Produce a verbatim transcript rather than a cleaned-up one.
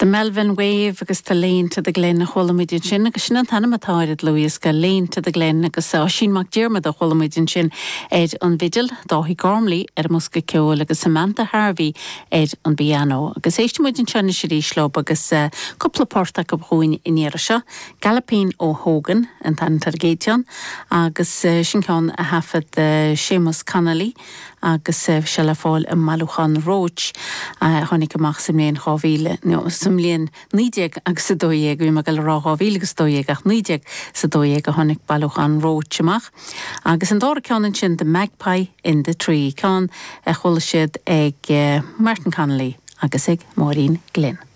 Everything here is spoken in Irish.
The Melvin Wave agus tá léin to the Glen na cholamidin sin agus sin an tanna matáid Louis go léin to the Glen agus á sin mac dearmad a cholamidin sin ed an vigil dáhí Gormley ar musca ceol agus Samantha Harvey ed an piano agus éistimidin sin is rí slob agus uh, couple porta go bhúin inéire seo Galapine ó Hogan an tan targéitian agus uh, sin ceann a hafad uh, Seamus Connolly agus uh, se le fáil a Maluchan Roach uh, chonig amach sem léon chávíle no, sem léon nídeag agus sa dóieg vi mag rá chávíle agus dóieg ach nídeag sa dóieg a chonig Maluchan Roach amach agus an dóra ceann sin The Magpie in the Tree ceann a chola siad ag uh, Martin Connolly agus ag Maureen Glynn.